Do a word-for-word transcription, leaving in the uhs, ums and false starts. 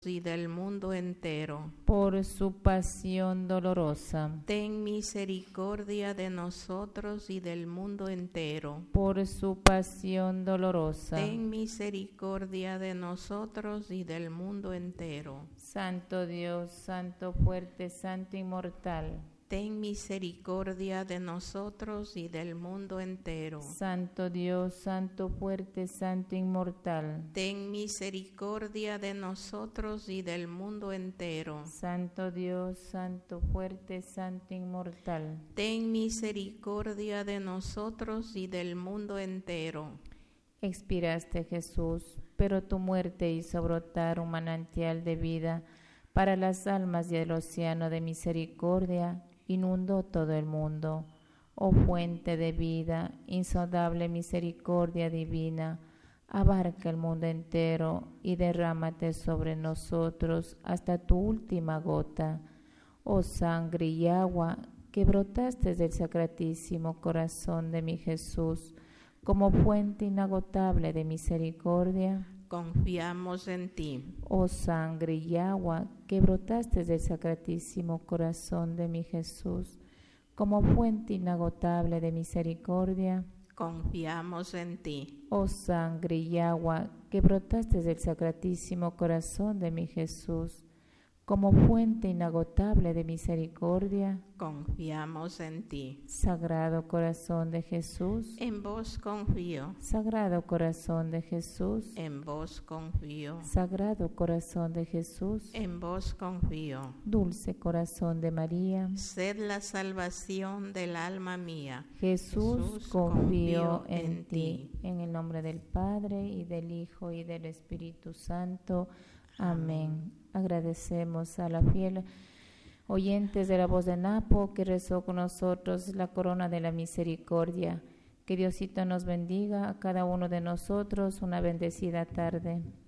y del mundo entero. por su pasión dolorosa, Ten misericordia de nosotros y del mundo entero. por su pasión dolorosa. Ten misericordia de nosotros y del mundo entero. Santo Dios, Santo fuerte, Santo inmortal, Ten misericordia de nosotros y del mundo entero. Santo Dios, Santo fuerte, Santo inmortal, Ten misericordia de nosotros y del mundo entero. Santo Dios, Santo fuerte, Santo inmortal. Ten misericordia de nosotros y del mundo entero. Expiraste, Jesús, pero tu muerte hizo brotar un manantial de vida para las almas, y el océano de misericordia inundó todo el mundo. Oh fuente de vida, insondable misericordia divina, abarca el mundo entero y derrámate sobre nosotros hasta tu última gota. Oh sangre y agua que brotaste del sacratísimo corazón de mi Jesús, como fuente inagotable de misericordia, Confiamos en ti. oh sangre y agua que brotaste del sacratísimo corazón de mi Jesús, como fuente inagotable de misericordia, Confiamos en ti. oh sangre y agua que brotaste del sacratísimo corazón de mi Jesús, como fuente inagotable de misericordia, Confiamos en ti. Sagrado corazón de Jesús, En vos confío. Sagrado corazón de Jesús, En vos confío. Sagrado corazón de Jesús, En vos confío. dulce corazón de María, Sed la salvación del alma mía. Jesús, Jesús, confío confío en en ti. ti. En el nombre del Padre, y del Hijo, y del Espíritu Santo. Amén. Agradecemos a la fiel oyentes de la voz de Napo que rezó con nosotros la corona de la misericordia. Que Diosito nos bendiga a cada uno de nosotros. Una bendecida tarde.